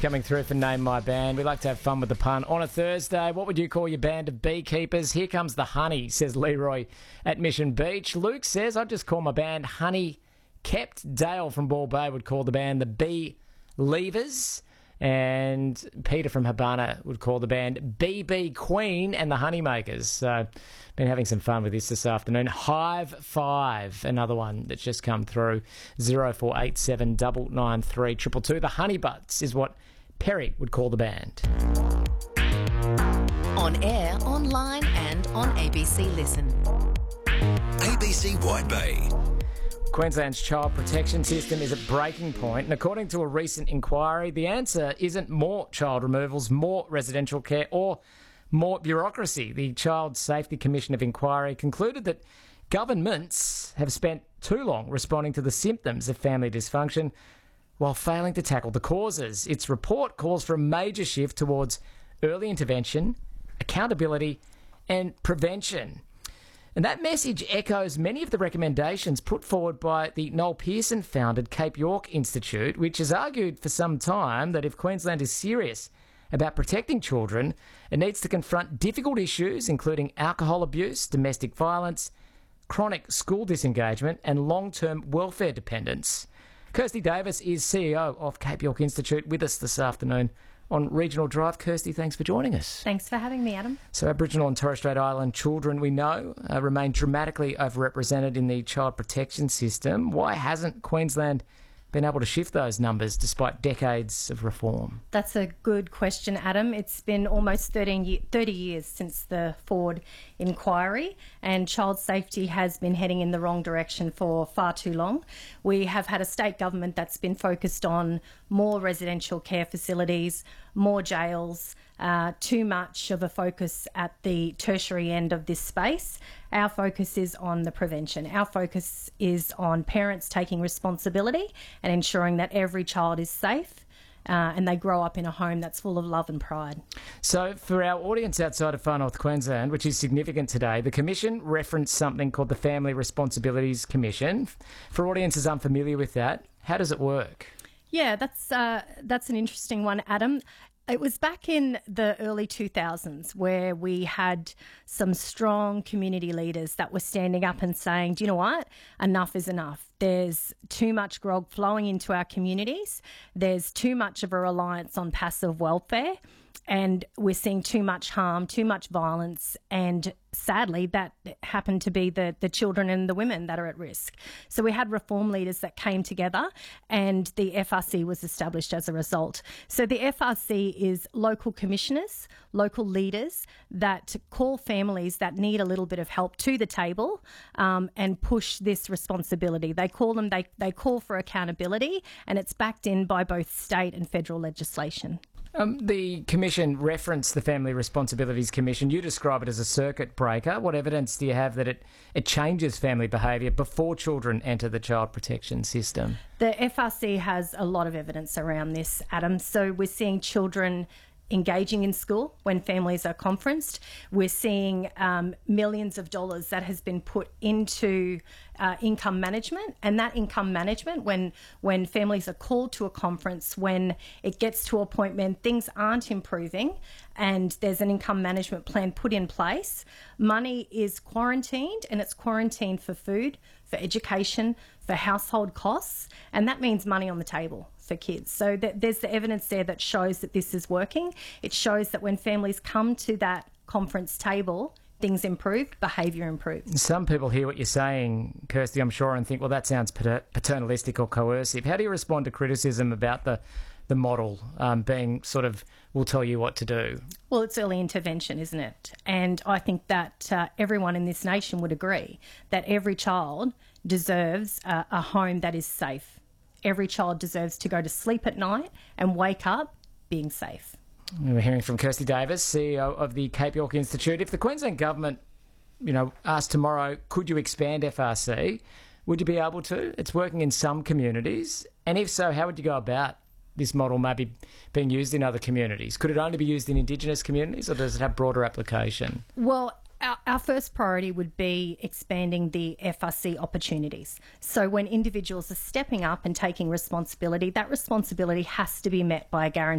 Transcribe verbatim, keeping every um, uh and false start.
coming through for Name My Band. We like to have fun with the pun. On a Thursday, what would you call your band of beekeepers? Here comes the honey, says Leroy at Mission Beach. Luke says, I'd just call my band Honey Kept. Dale from Ball Bay would call the band the Bee Leavers. And Peter from Habana would call the band B B Queen and the Honeymakers. So, been having some fun with this this afternoon. Hive five, another one that's just come through. zero four eight seven nine nine three two two two. The Honeybutts is what Perry would call the band. On air, online and on A B C Listen. A B C Wide Bay. Queensland's child protection system is at breaking point, and according to a recent inquiry, the answer isn't more child removals, more residential care, or more bureaucracy. The Child Safety Commission of Inquiry concluded that governments have spent too long responding to the symptoms of family dysfunction while failing to tackle the causes. Its report calls for a major shift towards early intervention, accountability, and prevention. And that message echoes many of the recommendations put forward by the Noel Pearson-founded Cape York Institute, which has argued for some time that if Queensland is serious about protecting children, it needs to confront difficult issues, including alcohol abuse, domestic violence, chronic school disengagement, and long-term welfare dependence. Kirsty Davis is C E O of Cape York Institute with us this afternoon on Regional Drive. Kirsty, thanks for joining us. Thanks for having me, Adam. So Aboriginal and Torres Strait Island children, we know, uh, remain dramatically overrepresented in the child protection system. Why hasn't Queensland been able to shift those numbers despite decades of reform? That's a good question, Adam. It's been almost thirteen ye- thirty years since the Ford inquiry, and child safety has been heading in the wrong direction for far too long. We have had a state government that's been focused on more residential care facilities, more jails, uh, too much of a focus at the tertiary end of this space. Our focus is on the prevention. Our focus is on parents taking responsibility and ensuring that every child is safe uh, and they grow up in a home that's full of love and pride. So for our audience outside of Far North Queensland, which is significant today, the Commission referenced something called the Family Responsibilities Commission. For audiences unfamiliar with that, how does it work? Yeah, that's uh, that's an interesting one, Adam. It was back in the early two thousands where we had some strong community leaders that were standing up and saying, do you know what? Enough is enough. There's too much grog flowing into our communities. There's too much of a reliance on passive welfare. And we're seeing too much harm, too much violence, and sadly that happened to be the, the children and the women that are at risk. So we had reform leaders that came together and the F R C was established as a result. So the F R C is local commissioners, local leaders that call families that need a little bit of help to the table um, and push this responsibility. They call them, they, they call for accountability, and it's backed in by both state and federal legislation. Um, the Commission referenced the Family Responsibilities Commission. You describe it as a circuit breaker. What evidence do you have that it, it changes family behaviour before children enter the child protection system? The F R C has a lot of evidence around this, Adam. So we're seeing children engaging in school when families are conferenced. We're seeing um, millions of dollars that has been put into uh, income management, and that income management, when when families are called to a conference, when it gets to a point when things aren't improving and there's an income management plan put in place, money is quarantined, and it's quarantined for food, for education, for household costs, and that means money on the table for kids. So that there's the evidence there that shows that this is working. It shows that when families come to that conference table, things improve, behaviour improves. Some people hear what you're saying, Kirsty, I'm sure, and think, well, that sounds pater- paternalistic or coercive. How do you respond to criticism about the the model um, being sort of, we'll tell you what to do? Well, it's early intervention, isn't it? And I think that uh, everyone in this nation would agree that every child deserves uh, a home that is safe. Every child deserves to go to sleep at night and wake up being safe. We're hearing from Kirsty Davis, C E O of the Cape York Institute. If the Queensland Government, you know, asked tomorrow, could you expand F R C, would you be able to? It's working in some communities. And if so, how would you go about this model maybe being used in other communities? Could it only be used in Indigenous communities, or does it have broader application? Well, Our, our first priority would be expanding the F R C opportunities. So when individuals are stepping up and taking responsibility, that responsibility has to be met by a guarantee